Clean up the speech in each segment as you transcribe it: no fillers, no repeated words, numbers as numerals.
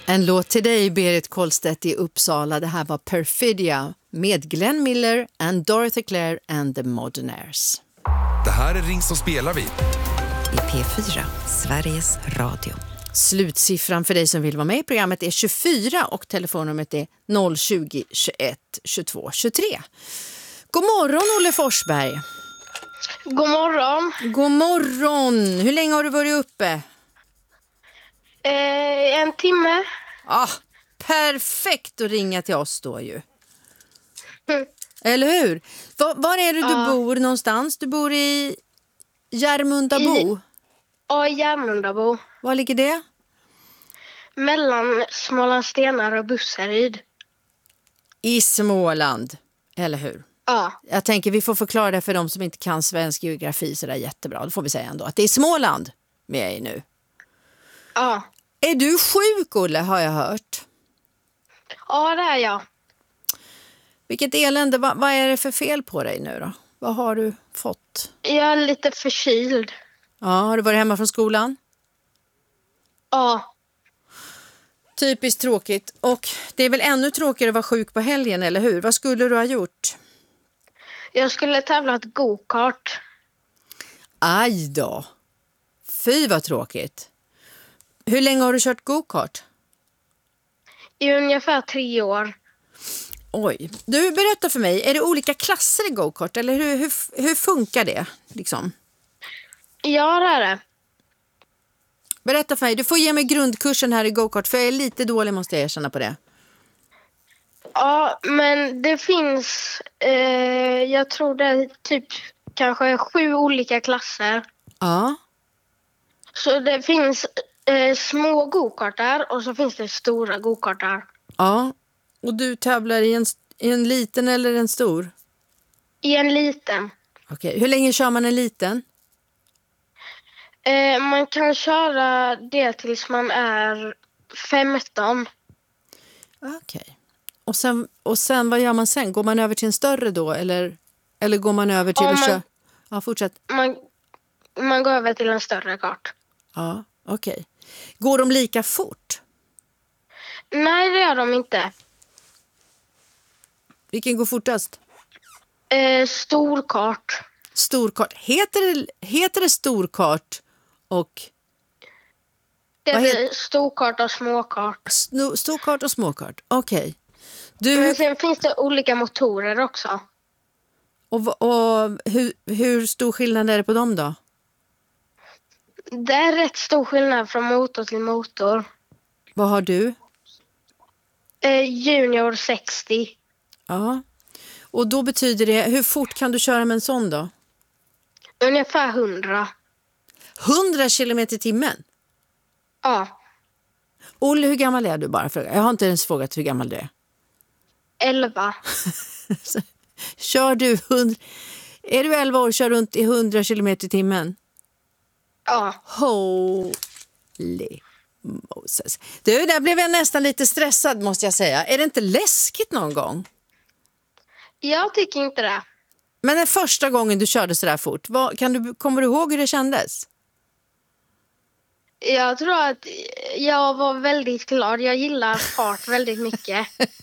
En låt till dig, Berit Kollstedt i Uppsala. Det här var Perfidia med Glenn Miller and Dorothy Clare and the Modernaires. Det här är Ring så spelar vi. I P4, Sveriges Radio. Slutsiffran för dig som vill vara med i programmet är 24 och telefonnumret är 020 21 22 23. God morgon, Olle Forsberg. God morgon. God morgon. Hur länge har du varit uppe? En timme. Perfekt att ringa till oss då ju. Eller hur? Var är det du bor någonstans? Du bor i Järmundabo? Ja, i Järmundabo. Var ligger det? Mellan Smålandstenar och Busseryd. I Småland, eller hur? Ja. Jag tänker vi får förklara det för de som inte kan svensk geografi så där jättebra. Då får vi säga ändå att det är Småland med i nu. Ja. Är du sjuk, Olle, har jag hört? Ja, det är jag. Vilket elände. Vad är det för fel på dig nu då? Vad har du fått? Jag är lite förkyld. Ja, har du varit hemma från skolan? Ja. Typiskt tråkigt. Och det är väl ännu tråkigare att vara sjuk på helgen, eller hur? Vad skulle du ha gjort? Jag skulle tävla ett go-kart. Aj då. Fy vad tråkigt. Hur länge har du kört go-kart? I ungefär 3 år. Oj. Du, berätta för mig. Är det olika klasser i go-kart? Eller hur funkar det? Liksom? Ja, det är det. Berätta för mig. Du får ge mig grundkursen här i go-kart. För jag är lite dålig, måste jag erkänna på det. Ja, men det finns... jag tror det är typ kanske 7 olika klasser. Ja. Så det finns små go-kartar och så finns det stora go-kartar. Ja. Och du tävlar i en liten eller en stor? I en liten. Okej. Hur länge kör man en liten? Man kan köra det tills man är 15. Okej. Och sen vad gör man sen? Går man över till en större då? Eller går man över till att köra? Ja, fortsätt. Man går över till en större kart. Ja, okej. Går de lika fort? Nej, det gör de inte. Vilken går fortast? Storkart. Storkart. Heter det storkart och... Det är storkart och småkart. Storkart och småkart. Okej. Men sen finns det olika motorer också. Och hur stor skillnad är det på dem då? Det är rätt stor skillnad från motor till motor. Vad har du? Junior 60. Ja. Och då betyder det, hur fort kan du köra med en sån då? Ungefär 100. 100 kilometer i timmen? Ja. Olle, hur gammal är du bara? Jag har inte ens frågat hur gammal du är. 11. Kör du 100... Är du 11 år och kör runt i 100 kilometer i timmen? Ja. Holy Moses. Du, där blev jag nästan lite stressad måste jag säga. Är det inte läskigt någon gång? Jag tycker inte det. Men den första gången du körde så där fort, kommer du ihåg hur det kändes? Jag tror att jag var väldigt glad. Jag gillar fart väldigt mycket.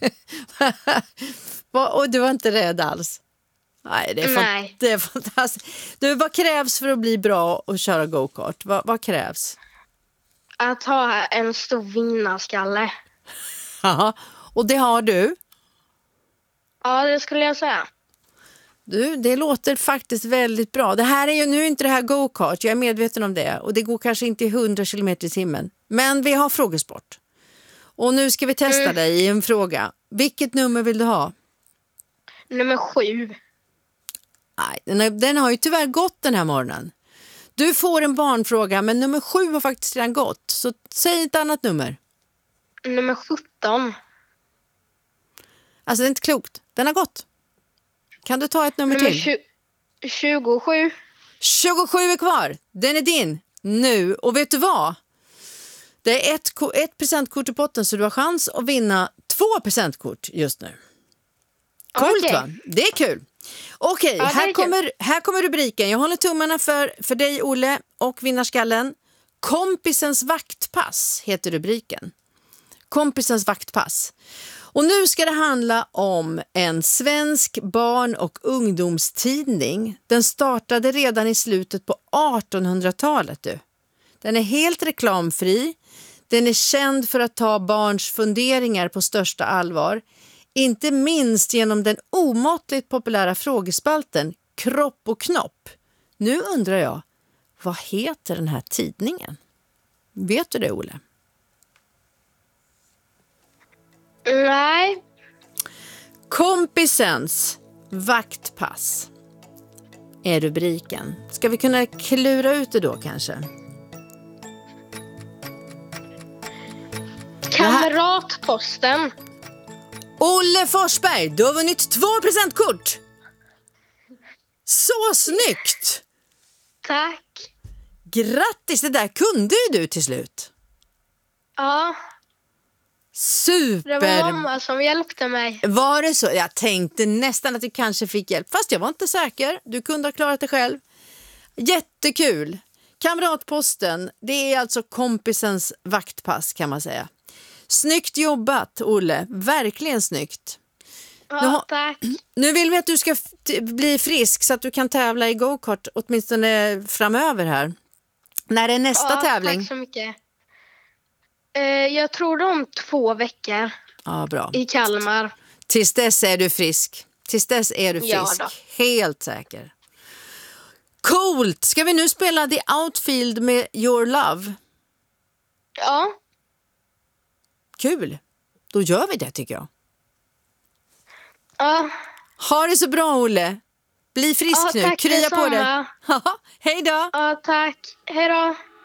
Och du var inte rädd alls? Nej, det är fantastiskt. Du, vad krävs för att bli bra och köra go-kart? Vad krävs? Att ha en stor vinnarskalle. Ja, och det har du? Ja, det skulle jag säga. Du, det låter faktiskt väldigt bra. Det här är ju nu inte det här go-kart, jag är medveten om det. Och det går kanske inte i 100 kilometer i timmen. Men vi har frågesport. Och nu ska vi testa dig i en fråga. Vilket nummer vill du ha? Nummer 7. Nej, den har ju tyvärr gått den här morgonen. Du får en barnfråga, men nummer 7 har faktiskt redan gått. Så säg ett annat nummer. Nummer 17. Alltså det är inte klokt. Den har gått. Kan du ta ett nummer till? 27. 27 är kvar. Den är din nu. Och vet du vad? Det är ett presentkort i potten så du har chans att vinna 2 presentkort just nu. Coolt va? Det är kul. Okej, här kommer rubriken. Jag håller tummarna för dig Olle och vinnarskallen. Kompisens vaktpass heter rubriken. kompisens vaktpass. Och nu ska det handla om en svensk barn- och ungdomstidning. Den startade redan i slutet på 1800-talet. Den är helt reklamfri. Den är känd för att ta barns funderingar på största allvar. Inte minst genom den omåttligt populära frågespalten Kropp och knopp. Nu undrar jag, vad heter den här tidningen? Vet du det, Olle? Nej. Kompisens vaktpass är rubriken. Ska vi kunna klura ut det då kanske? Kamratposten. Olle Forsberg, du har vunnit 2 presentkort! Så snyggt! Tack. Grattis, det där kunde ju du till slut. Ja, Super! det var mamma som hjälpte mig. Var det så? Jag tänkte nästan att du kanske fick hjälp. Fast jag var inte säker. Du kunde ha klarat det själv. Jättekul! Kamratposten, det är alltså kompisens vaktpass kan man säga. Snyggt jobbat, Olle. Verkligen snyggt. Ja, tack. Nu vill vi att du ska bli frisk så att du kan tävla i go-kart åtminstone framöver här. När är nästa tävling? Tack så mycket. Jag tror om 2 veckor Ja, bra. i Kalmar. Tills dess är du frisk. Tills dess är du frisk. Ja då. Helt säker. Coolt! Ska vi nu spela The Outfield med Your Love? Ja, Kul! Då gör vi det tycker jag. ja. Ha det så bra, Olle. Bli frisk Ja, nu. tack Krya på dig. detsamma. Hej då! Ja, tack. Hej då.